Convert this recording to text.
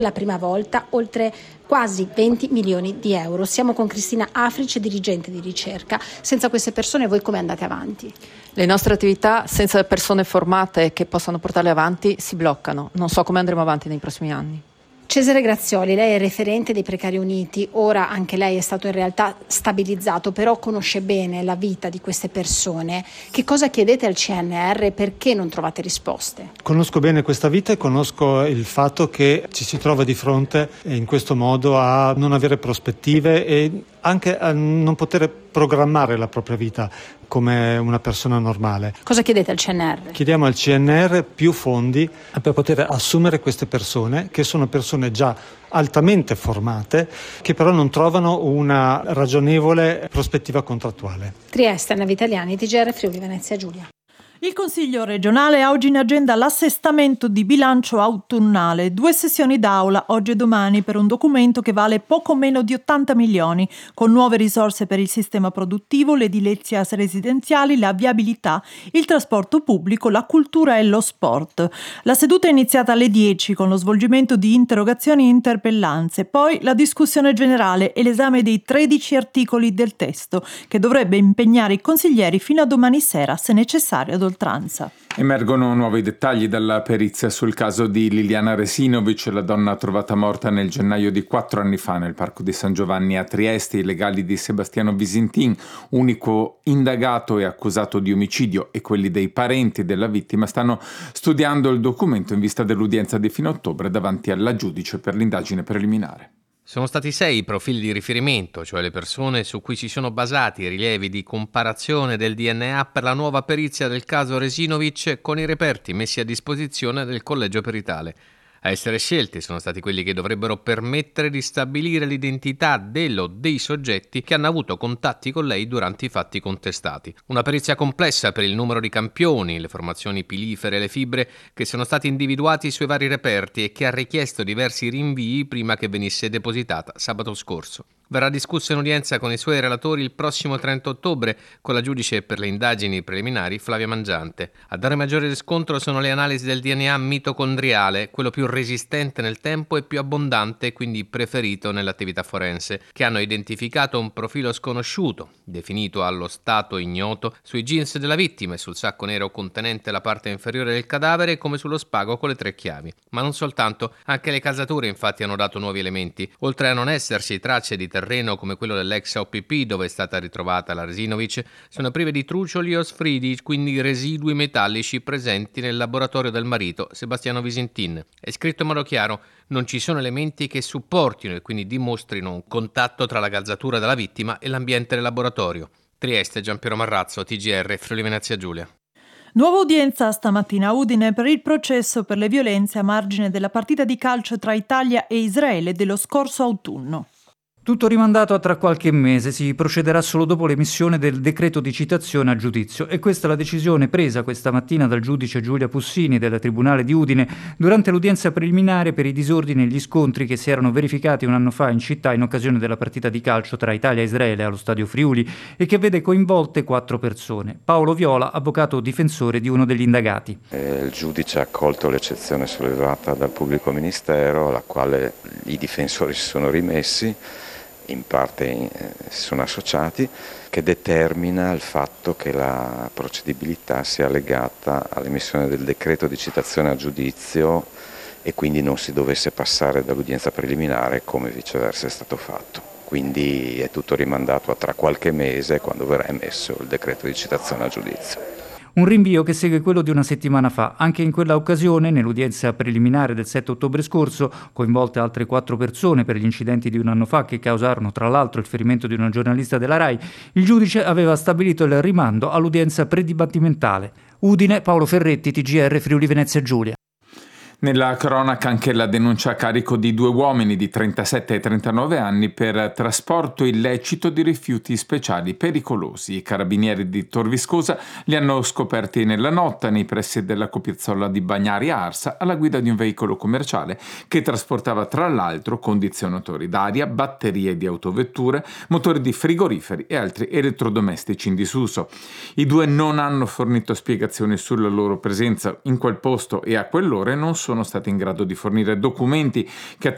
La prima volta oltre quasi 20 milioni di euro. Siamo con Cristina Africe, dirigente di ricerca. Senza queste persone voi come andate avanti? Le nostre attività senza persone formate che possano portarle avanti si bloccano. Non so come andremo avanti nei prossimi anni. Cesare Grazioli, lei è il referente dei Precari Uniti, ora anche lei è stato in realtà stabilizzato, però conosce bene la vita di queste persone. Che cosa chiedete al CNR e perché non trovate risposte? Conosco bene questa vita e conosco il fatto che ci si trova di fronte in questo modo a non avere prospettive e anche a non poter programmare la propria vita come una persona normale. Cosa chiedete al CNR? Chiediamo al CNR più fondi per poter assumere queste persone, che sono persone già altamente formate, che però non trovano una ragionevole prospettiva contrattuale. Trieste, Anna Vitaliani, TGR Friuli Venezia Giulia. Il Consiglio regionale ha oggi in agenda l'assestamento di bilancio autunnale, 2 sessioni d'aula oggi e domani per un documento che vale poco meno di 80 milioni, con nuove risorse per il sistema produttivo, l'edilizia residenziali, la viabilità, il trasporto pubblico, la cultura e lo sport. La seduta è iniziata alle 10 con lo svolgimento di interrogazioni e interpellanze, poi la discussione generale e l'esame dei 13 articoli del testo, che dovrebbe impegnare i consiglieri fino a domani sera, se necessario, ad oltranza. Emergono nuovi dettagli dalla perizia sul caso di Liliana Resinovic, la donna trovata morta nel gennaio di 4 anni fa nel Parco di San Giovanni a Trieste. I legali di Sebastiano Visintin, unico indagato e accusato di omicidio, e quelli dei parenti della vittima stanno studiando il documento in vista dell'udienza di fine ottobre davanti alla giudice per l'indagine preliminare. Sono stati 6 i profili di riferimento, cioè le persone su cui si sono basati i rilievi di comparazione del DNA per la nuova perizia del caso Resinovic con i reperti messi a disposizione del collegio peritale. A essere scelti sono stati quelli che dovrebbero permettere di stabilire l'identità dello o dei soggetti che hanno avuto contatti con lei durante i fatti contestati. Una perizia complessa per il numero di campioni, le formazioni pilifere e le fibre che sono stati individuati sui vari reperti e che ha richiesto diversi rinvii prima che venisse depositata sabato scorso. Verrà discussa in udienza con i suoi relatori il prossimo 30 ottobre con la giudice per le indagini preliminari Flavia Mangiante. A dare maggiore riscontro sono le analisi del DNA mitocondriale, quello più resistente nel tempo e più abbondante e quindi preferito nell'attività forense, che hanno identificato un profilo sconosciuto, definito allo stato ignoto, sui jeans della vittima e sul sacco nero contenente la parte inferiore del cadavere, come sullo spago con le 3 chiavi. Ma non soltanto, anche le casature infatti hanno dato nuovi elementi. Oltre a non esserci tracce di terreno come quello dell'ex OPP dove è stata ritrovata la Resinovic, sono prive di trucioli o sfridi, quindi residui metallici presenti nel laboratorio del marito, Sebastiano Visintin. È scritto in modo chiaro: non ci sono elementi che supportino e quindi dimostrino un contatto tra la calzatura della vittima e l'ambiente del laboratorio. Trieste, Giampiero Marrazzo, TGR, Friuli Venezia Giulia. Nuova udienza stamattina a Udine per il processo per le violenze a margine della partita di calcio tra Italia e Israele dello scorso autunno. Tutto rimandato a tra qualche mese, si procederà solo dopo l'emissione del decreto di citazione a giudizio e questa è la decisione presa questa mattina dal giudice Giulia Pussini del Tribunale di Udine durante l'udienza preliminare per i disordini e gli scontri che si erano verificati un anno fa in città in occasione della partita di calcio tra Italia e Israele allo Stadio Friuli e che vede coinvolte 4 persone. Paolo Viola, avvocato difensore di uno degli indagati. Il giudice ha accolto l'eccezione sollevata dal pubblico ministero alla quale i difensori si sono rimessi, in parte si sono associati, che determina il fatto che la procedibilità sia legata all'emissione del decreto di citazione a giudizio e quindi non si dovesse passare dall'udienza preliminare come viceversa è stato fatto. Quindi è tutto rimandato a tra qualche mese quando verrà emesso il decreto di citazione a giudizio. Un rinvio che segue quello di una settimana fa. Anche in quella occasione, nell'udienza preliminare del 7 ottobre scorso, coinvolte altre 4 persone per gli incidenti di un anno fa che causarono tra l'altro il ferimento di una giornalista della RAI, il giudice aveva stabilito il rimando all'udienza predibattimentale. Udine, Paolo Ferretti, TGR Friuli Venezia Giulia. Nella cronaca anche la denuncia a carico di 2 uomini di 37 e 39 anni per trasporto illecito di rifiuti speciali pericolosi. I carabinieri di Tor Viscosa li hanno scoperti nella notte nei pressi della Copiazzolla di Bagnari a Arsa alla guida di un veicolo commerciale che trasportava tra l'altro condizionatori d'aria, batterie di autovetture, motori di frigoriferi e altri elettrodomestici in disuso. I 2 non hanno fornito spiegazioni sulla loro presenza in quel posto e a quell'ora non sono stati in grado di fornire documenti che